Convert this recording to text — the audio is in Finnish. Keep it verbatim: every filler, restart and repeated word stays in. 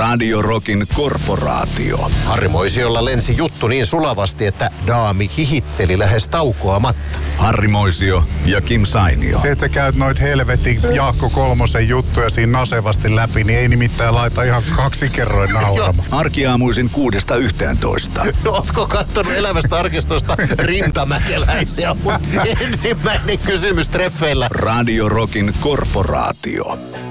Radio Rockin korporaatio. Harri Moisiolla lensi juttu niin sulavasti, että daami hihitteli lähes taukoamatta. Harri Moisio ja Kim Sainio. Se, että sä käyt noit helvetin Jaakko Kolmosen juttuja siinä nasevasti läpi, niin ei nimittäin laita ihan kaksi kerroin nauramaan. Arkiaamuisin kuudesta yhteentoista. No, ootko kattonut elävästä arkistosta rintamäkeläisiä? Ensimmäinen kysymys treffeillä. Radio Rockin korporaatio.